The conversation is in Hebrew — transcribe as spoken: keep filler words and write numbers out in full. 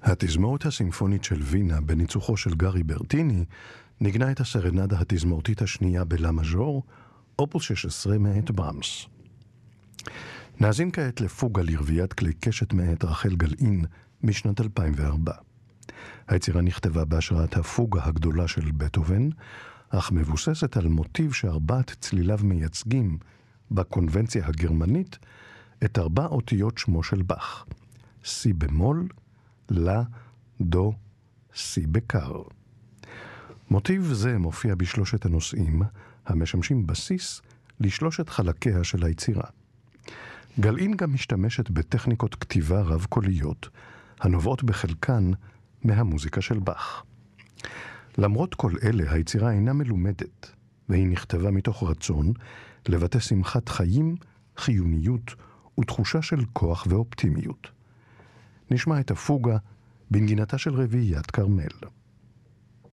התזמורת הסימפונית של וינה בניצוחו של גארי ברטיני נגנה את הסרנדה התזמורתית השנייה בלה מז'ור, אופוס שש עשרה מאת ברמס. נאזין כעת לפוגה לרביית כלי קשת מאת רחל גלעין משנת אלפיים וארבע. היצירה נכתבה בהשראת הפוגה הגדולה של בטהובן, אך מבוססת על מוטיב שארבעת צליליו מייצגים בקונבנציה הגרמנית את ארבע אותיות שמו של באך: סי במול, לה, דו, סי בקר. מוטיב זה מופיע בשלושת הנושאים המשמשים בסיס לשלושת חלקיה של היצירה. גלעין גם משתמשת בטכניקות כתיבה רב-קוליות הנובעות בחלקן מהמוזיקה של באך. למרות כל אלה, היצירה אינה מלומדת, והיא נכתבה מתוך רצון לבטא שמחת חיים, חיוניות ותחושה של כוח ואופטימיות. נשמע את הפוגה בנגינתה של רביעיית כרמל.